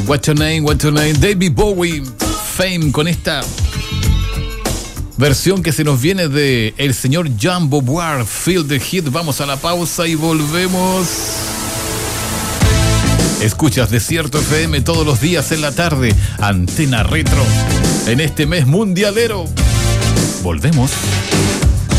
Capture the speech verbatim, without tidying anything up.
What's your name, what's your name? David Bowie, Fame, con esta versión que se nos viene de el señor Jean Beauvoir, Feel the Heat. Vamos a la pausa y volvemos. Escuchas Desierto F M todos los días en la tarde, Antena Retro, en este mes mundialero. Volvemos.